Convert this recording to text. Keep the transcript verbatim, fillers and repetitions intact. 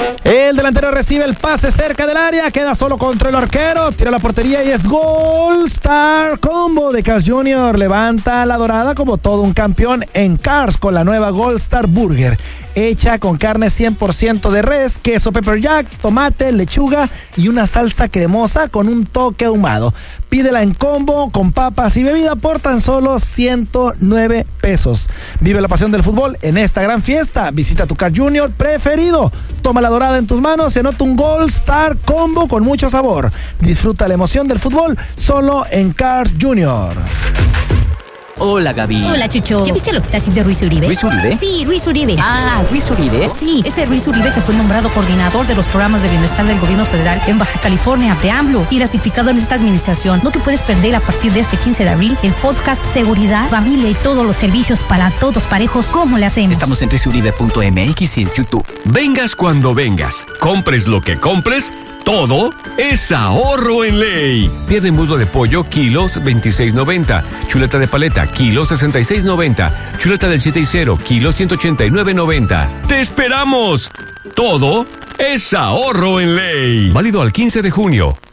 El delantero recibe el pase cerca del área, queda solo contra el arquero, tira la portería y es Gold Star Combo de Carl's junior Levanta la dorada como todo un campeón en Carl's con la nueva Gold Star Burger, hecha con carne cien por ciento de res, queso pepper jack, tomate, lechuga y una salsa cremosa con un toque ahumado. Pídela en combo con papas y bebida por tan solo ciento nueve pesos. Vive la pasión del fútbol en esta gran fiesta. Visita tu Carl's junior preferido. Toma la dorada en tus manos y anota un Gold Star Combo con mucho sabor. Disfruta la emoción del fútbol solo en Carl's junior Hola, Gaby. Hola, Chucho. ¿Ya viste lo que está haciendo Ruiz Uribe? ¿Ruiz Uribe? Sí, Ruiz Uribe. Ah, Ruiz Uribe. Sí, ese Ruiz Uribe que fue nombrado coordinador de los programas de bienestar del gobierno federal en Baja California de AMLO y ratificado en esta administración. No te puedes perder a partir de este quince de abril el podcast Seguridad, Familia y todos los servicios para todos parejos. ¿Cómo le hacemos? Estamos en ruiz uribe punto m x y en YouTube. Vengas cuando vengas, compres lo que compres, todo es ahorro en ley. Pie de embudo de pollo, kilos veintiséis noventa. Chuleta de paleta, kilos sesenta y seis noventa. Chuleta del siete y cero, kilos ciento ochenta y nueve noventa. ¡Te esperamos! Todo es ahorro en ley. Válido al quince de junio.